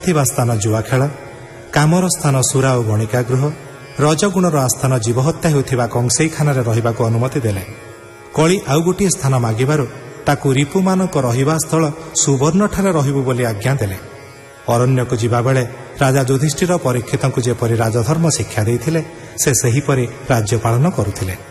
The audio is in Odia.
ଥିବା ସ୍ଥାନ ଜୁଆ ଖେଳ, କାମର ସ୍ଥାନ ସୁରା ଓ ଗଣିକା ଗୃହ, ରଜଗୁଣର ଆସ୍ଥାନ ଜୀବହତ୍ୟା ହେଉଥିବା କଂସେଇଖାନାରେ ରହିବାକୁ ଅନୁମତି ଦେଲେ। କଳି ଆଉ ଗୋଟିଏ ସ୍ଥାନ ମାଗିବାରୁ ତାକୁ ରିପୁମାନଙ୍କ ରହିବା ସ୍ଥଳ ସୁବର୍ଣ୍ଣଠାରେ ରହିବୁ ବୋଲି ଆଜ୍ଞା ଦେଲେ। ଅରଣ୍ୟକୁ ଯିବାବେଳେ ରାଜା ଯୁଧିଷ୍ଠିର ପରୀକ୍ଷିତଙ୍କୁ ଯେପରି ରାଜଧର୍ମ ଶିକ୍ଷା ଦେଇଥିଲେ, ସେ ସେହିପରି ରାଜ୍ୟ ପାଳନ କରୁଥିଲେ।